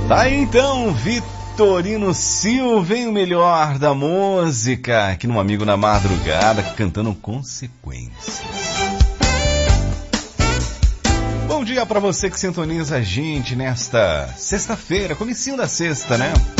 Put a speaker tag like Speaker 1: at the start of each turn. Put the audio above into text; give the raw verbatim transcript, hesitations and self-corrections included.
Speaker 1: Tá aí então, Vitorino Silva, vem o melhor da música, aqui no Amigo na Madrugada, cantando Consequências. Bom dia pra você que sintoniza a gente nesta sexta-feira, comecinho da sexta, né?